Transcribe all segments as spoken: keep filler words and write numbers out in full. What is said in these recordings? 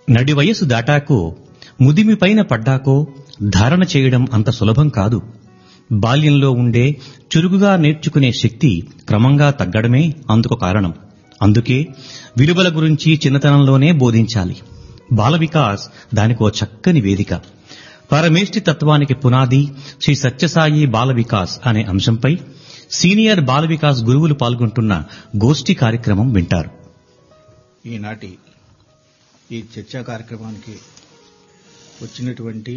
నడి వయసు దాటాకో ముదిమిపైన పడ్డాకో ధారణ చేయడం అంత సులభం కాదు. బాల్యంలో ఉండే చురుకుగా నేర్చుకునే శక్తి క్రమంగా తగ్గడమే అందుకు కారణం. అందుకే విలువల గురించి చిన్నతనంలోనే బోధించాలి. బాల వికాస్ దానికో చక్కని వేదిక. పరమేష్ఠి తత్వానికి పునాది శ్రీ సత్యసాయి బాల వికాస్ అనే అంశంపై సీనియర్ బాల వికాస్ గురువులు పాల్గొంటున్న గోష్ఠి కార్యక్రమం వింటారు. ఈనాటి ఈ చర్చా కార్యక్రమానికి వచ్చినటువంటి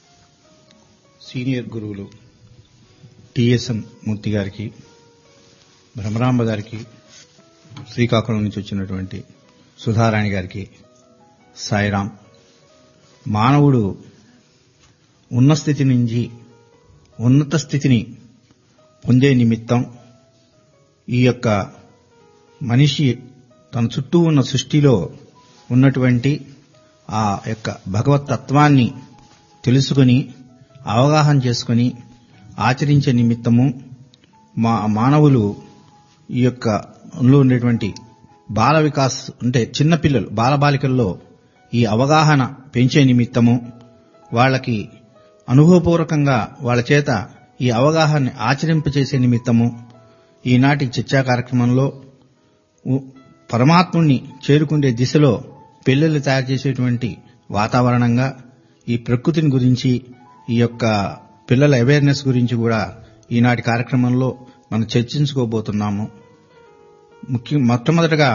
సీనియర్ గురువులు టిఎస్ఎం మూర్తి గారికి, భ్రమరాంబ గారికి, శ్రీకాకుళం నుంచి వచ్చినటువంటి సుధారాణి గారికి సాయిరాం. మానవుడు ఉన్న స్థితి నుంచి ఉన్నత స్థితిని పొందే నిమిత్తం ఈ యొక్క మనిషి తన చుట్టూ ఉన్న సృష్టిలో ఉన్నటువంటి ఆ యొక్క భగవత్ తత్వాన్ని తెలుసుకుని అవగాహన చేసుకుని ఆచరించే నిమిత్తము మా మానవులు ఈ యొక్క ఉండేటువంటి బాల వికాస్ అంటే చిన్నపిల్లలు బాలబాలికల్లో ఈ అవగాహన పెంచే నిమిత్తము వాళ్ళకి అనుభవపూర్వకంగా వాళ్ళ చేత ఈ అవగాహన ఆచరింపచేసే నిమిత్తము ఈనాటి చర్చా కార్యక్రమంలో పరమాత్ముణ్ణి చేరుకునే దిశలో పిల్లలు తయారు చేసేటువంటి వాతావరణంగా ఈ ప్రకృతిని గురించి, ఈ యొక్క పిల్లల అవేర్నెస్ గురించి కూడా ఈనాటి కార్యక్రమంలో మనం చర్చించుకోబోతున్నాము. ముఖ్యం మొట్టమొదటగా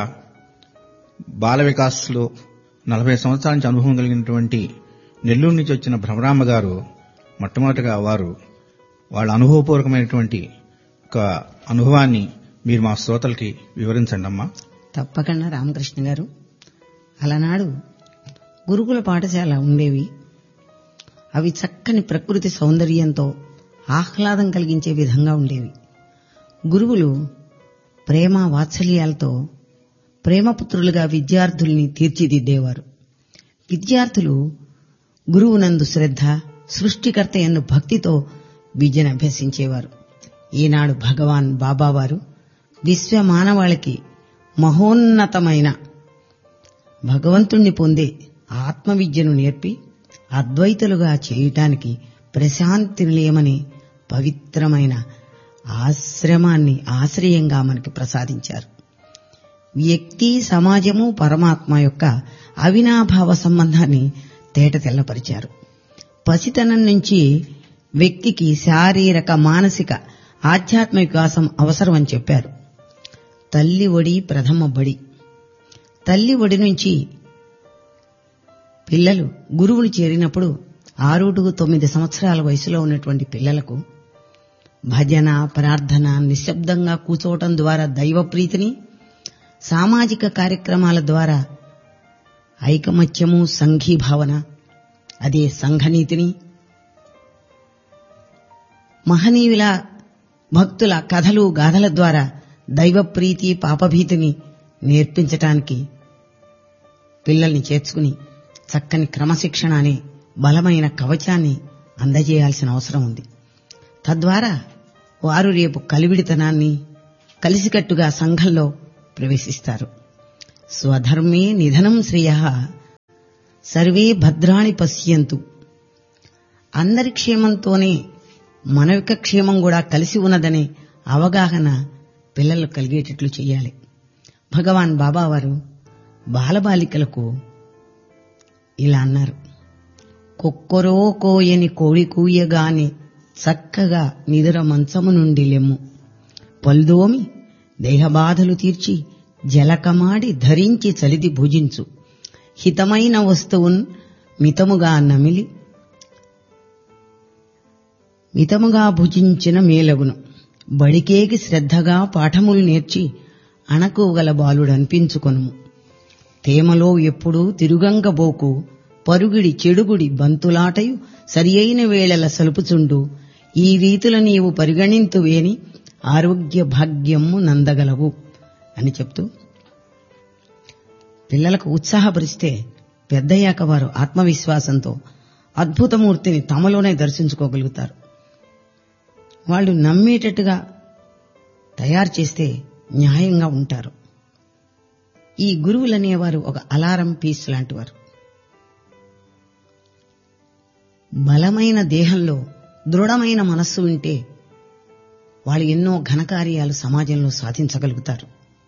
బాల వికాస్లో నలభై సంవత్సరాల నుంచి అనుభవం కలిగినటువంటి నెల్లూరు నుంచి వచ్చిన భ్రమరాంబ గారు మొట్టమొదటగా వారు వాళ్ళ అనుభవపూర్వకమైనటువంటి ఒక అనుభవాన్ని మీరు మా శ్రోతలకి వివరించండి అమ్మా. తప్పకుండా రామకృష్ణ గారు. అలనాడు గురుకుల పాఠశాల ఉండేవి. అవి చక్కని ప్రకృతి సౌందర్యంతో ఆహ్లాదం కలిగించే విధంగా ఉండేవి. గురువులు ప్రేమ వాత్సల్యాలతో ప్రేమపుత్రులుగా విద్యార్థుల్ని తీర్చిదిద్దేవారు. విద్యార్థులు గురువునందు శ్రద్ధ, సృష్టికర్త యందు భక్తితో విద్యను అభ్యసించేవారు. ఈనాడు భగవాన్ బాబావారు విశ్వ మానవాళికి మహోన్నతమైన భగవంతుణ్ణి పొందే ఆత్మవిద్యను నేర్పి అద్వైతులుగా చేయటానికి ప్రశాంతి నిలయమనే పవిత్రమైన ఆశ్రమాన్ని ఆశ్రయంగా మనకి ప్రసాదించారు. వ్యక్తి, సమాజము, పరమాత్మ యొక్క అవినాభావ సంబంధాన్ని తేట తెల్లపరిచారు. పసితనం నుంచి వ్యక్తికి శారీరక, మానసిక, ఆధ్యాత్మిక వికాసం అవసరమని చెప్పారు. తల్లి ఒడి ప్రథమ బడి. తల్లి ఒడి నుంచి పిల్లలు గురువుని చేరినప్పుడు ఆరు టు తొమ్మిది సంవత్సరాల వయసులో ఉన్నటువంటి పిల్లలకు భజన, ప్రార్థన, నిశ్శబ్దంగా కూర్చోవటం ద్వారా దైవప్రీతిని, సామాజిక కార్యక్రమాల ద్వారా ఐకమత్యము, సంఘీభావన, అదే సంఘనీతిని, మహనీయుల భక్తుల కథలు, గాథల ద్వారా దైవప్రీతి, పాపభీతిని నేర్పించటానికి పిల్లల్ని చేర్చుకుని చక్కని క్రమశిక్షణ అనే బలమైన కవచాన్ని అందజేయాల్సిన అవసరం ఉంది. తద్వారా వారు రేపు కలివిడితనాన్ని కలిసికట్టుగా సంఘంలో ప్రవేశిస్తారు. స్వధర్మే నిధనం శ్రేయః సర్వే భద్రాణి పశ్యంతు. అందరి క్షేమంతోనే మన యొక్క క్షేమం కూడా కలిసి ఉన్నదనే అవగాహన పిల్లలు కలిగేటట్లు చేయాలి. భగవాన్ బాబావారు బాలబాలికలకు ఇలా అన్నారు: కొక్కరో కోయని కోడి కూయగానే చక్కగా నిదుర మంచము నుండి లెమ్ము, పల్దోమి దేహబాధలు తీర్చి జలకమాడి ధరించి చలిది భుజించు, హితమైన వస్తువున్ మితముగా నమిలి మితముగా భుజించిన మేలగును, బడికేకి శ్రద్ధగా పాఠములు నేర్చి అణకువగల బాలుడనిపించుకొనుము, తేమలో ఎప్పుడూ తిరుగంగబోకు, పరుగిడి చెడుగుడి బంతులాటయు సరియైన వేళల సలుపుచుండు, ఈ రీతుల నీవు పరిగణింతువేని ఆరోగ్య భాగ్యము నందగలవు అని చెప్తూ పిల్లలకు ఉత్సాహపరిస్తే పెద్దయ్యాక వారు ఆత్మవిశ్వాసంతో అద్భుతమూర్తిని తమలోనే దర్శించుకోగలుగుతారు. వాళ్ళు నమ్మేటట్టుగా తయారు చేస్తే న్యాయంగా ఉంటారు. ఈ గురువులనేవారు ఒక అలారం పీస్ లాంటి వారు. బలమైన దేహంలో దృఢమైన మనస్సు ఉంటే వాళ్ళు ఎన్నో ఘనకార్యాలు సమాజంలో సాధించగలుగుతారు.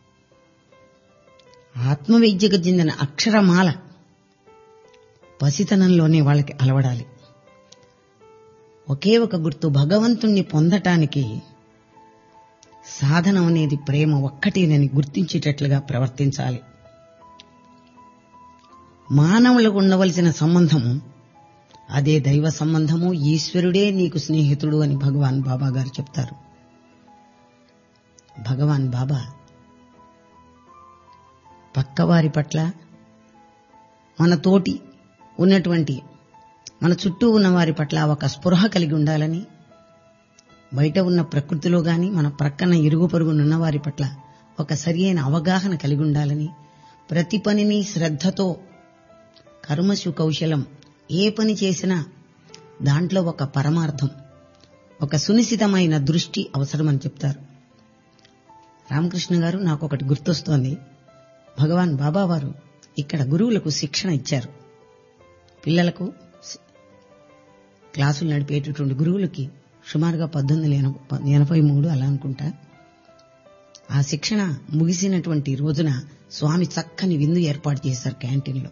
ఆత్మవిద్యకు చెందిన అక్షరమాల పసితనంలోనే వాళ్ళకి అలవడాలి. ఒకే ఒక గుర్తు, భగవంతుణ్ణి పొందటానికి సాధనం అనేది ప్రేమ ఒక్కటేనని గుర్తించేటట్లుగా ప్రవర్తించాలి. మానవులకు ఉండవలసిన సంబంధము అదే దైవ సంబంధము, ఈశ్వరుడే నీకు స్నేహితుడు అని భగవాన్ బాబా గారు చెప్తారు. భగవాన్ బాబా పక్కవారి పట్ల, మన తోటి ఉన్నటువంటి మన చుట్టూ ఉన్న వారి పట్ల ఒక స్పృహ కలిగి ఉండాలని, బయట ఉన్న ప్రకృతిలో గాని మన ప్రక్కన ఇరుగు పొరుగునున్న వారి పట్ల ఒక సరి అయిన అవగాహన కలిగి ఉండాలని, ప్రతి పనిని శ్రద్ధతో, కర్మసు కౌశలం, ఏ పని చేసినా దాంట్లో ఒక పరమార్థం, ఒక సునిశ్చితమైన దృష్టి అవసరమని చెప్తారు. రామకృష్ణ గారు నాకు ఒకటి గుర్తొస్తోంది. భగవాన్ బాబా వారు ఇక్కడ గురువులకు శిక్షణ ఇచ్చారు. పిల్లలకు క్లాసులు నడిపేటటువంటి గురువులకి సుమారుగా పద్దెనిమిది వందల ఎనభై మూడు అలా అనుకుంటా. ఆ శిక్షణ ముగిసినటువంటి రోజున స్వామి చక్కని విందు ఏర్పాటు చేశారు క్యాంటీన్లో.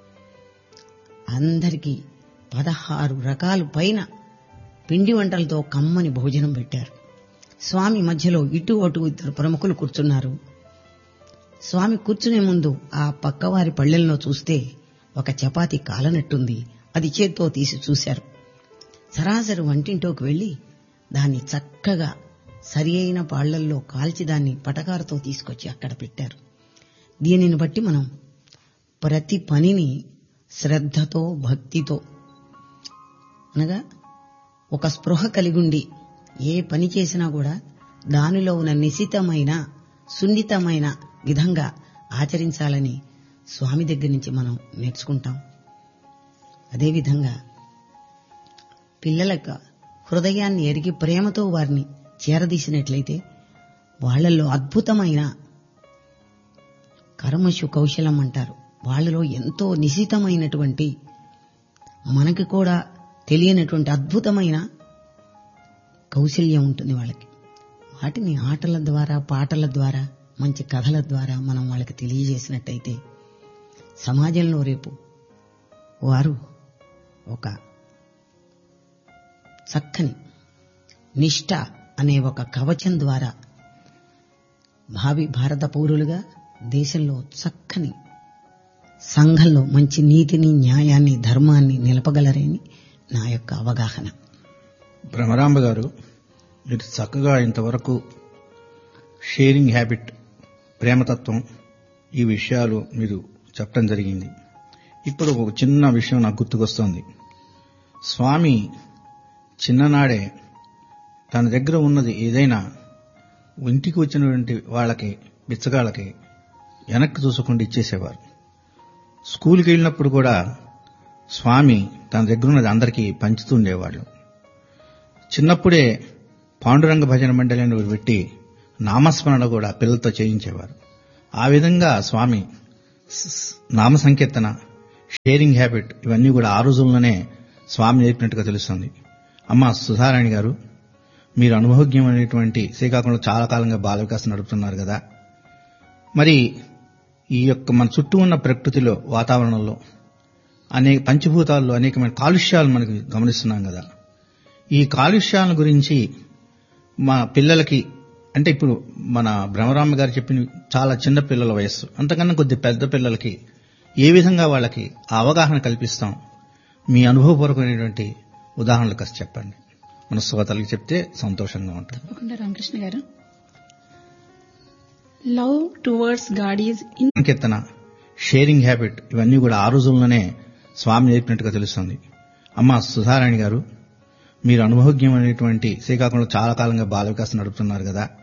అందరికీ పదహారు రకాలు పైన పిండి వంటలతో కమ్మని భోజనం పెట్టారు. స్వామి మధ్యలో ఇటు అటు ఇద్దరు ప్రముఖులు కూర్చున్నారు. స్వామి కూర్చునే ముందు ఆ పక్కవారి పళ్ళెల్లో చూస్తే ఒక చపాతీ కాలనట్టుంది. అది చేత్తో తీసి చూశారు. సరాసరి వంటింటోకి వెళ్లి దాన్ని చక్కగా సరి అయిన పాళ్లల్లో కాల్చి దాన్ని పటకారతో తీసుకొచ్చి అక్కడ పెట్టారు. దీనిని బట్టి మనం ప్రతి పనిని శ్రద్ధతో, భక్తితో, అనగా ఒక స్పృహ కలిగుండి ఏ పని చేసినా కూడా దానిలో ఉన్న నిశితమైన, సున్నితమైన విధంగా ఆచరించాలని స్వామి దగ్గర నుంచి మనం నేర్చుకుంటాం. అదేవిధంగా పిల్లలకు హృదయాన్ని ఎరిగి ప్రేమతో వారిని చేరదీసినట్లయితే వాళ్లలో అద్భుతమైన కర్మశు కౌశలం అంటారు. వాళ్లలో ఎంతో నిశితమైనటువంటి, మనకి కూడా తెలియనటువంటి అద్భుతమైన కౌశల్యం ఉంటుంది వాళ్ళకి. వాటిని ఆటల ద్వారా, పాటల ద్వారా, మంచి కథల ద్వారా మనం వాళ్ళకి తెలియజేసినట్టయితే సమాజంలో రేపు వారు ఒక చక్కని నిష్ఠ అనే ఒక కవచం ద్వారా భావి భారత పౌరులుగా దేశంలో చక్కని సంఘంలో మంచి నీతిని, న్యాయాన్ని, ధర్మాన్ని నిలపగలరని నా యొక్క అవగాహన. బ్రహ్మరాంబ గారు, మీరు చక్కగా ఇంతవరకు షేరింగ్ హ్యాబిట్, ప్రేమతత్వం, ఈ విషయాలు మీరు చెప్పడం జరిగింది. ఇప్పుడు ఒక చిన్న విషయం నాకు గుర్తుకొస్తోంది. స్వామి చిన్ననాడే తన దగ్గర ఉన్నది ఏదైనా ఇంటికి వచ్చినటువంటి వాళ్ళకి, బిచ్చగాళ్ళకి వెనక్కి చూసకుండా ఇచ్చేసేవారు. స్కూల్కి వెళ్ళినప్పుడు కూడా స్వామి తన దగ్గర ఉన్నది అందరికీ పంచుతూ ఉండేవాళ్ళు. చిన్నప్పుడే పాండురంగ భజన మండలి అని పెట్టి నామస్మరణ కూడా పిల్లలతో చేయించేవారు. ఆ విధంగా స్వామి నామ సంకీర్తన, షేరింగ్ హ్యాబిట్ ఇవన్నీ కూడా ఆ రోజుల్లోనే స్వామి నేర్పినట్టుగా తెలుస్తుంది. అమ్మ సుధారాణి గారు, మీరు అనుభవజ్ఞం అనేటువంటి శ్రీకాకుళంలో చాలా కాలంగా బాల వికాసం నడుపుతున్నారు కదా, మరి ఈ యొక్క మన చుట్టూ ఉన్న ప్రకృతిలో, వాతావరణంలో, అనేక పంచభూతాల్లో అనేకమైన కాలుష్యాలు మనకు గమనిస్తున్నాం కదా. ఈ కాలుష్యాల గురించి మా పిల్లలకి, అంటే ఇప్పుడు మన బ్రహ్మరామ గారు చెప్పిన చాలా చిన్న పిల్లల వయస్సు, అంతకన్నా కొద్ది పెద్ద పిల్లలకి ఏ విధంగా వాళ్ళకి ఆ అవగాహన కల్పిస్తాం? మీ అనుభవపూర్వకమైనటువంటి ఉదాహరణలు కాస్త చెప్పండి. మన శ్రోతలకి చెప్తే సంతోషంగా ఉంటుంది. తప్పకుండా రామకృష్ణ గారు. Love towards God is Sankirtana, sharing habit ఇవన్నీ కూడా ఆ రోజుల్లోనే స్వామి నేర్పినట్టుగా తెలుస్తుంది. అమ్మ సుధారాణి గారు, మీరు అనుభవజ్ఞం అనేటువంటి శ్రీకాకుళంలో చాలా కాలంగా బాల వికాసం నడుపుతున్నారు కదా,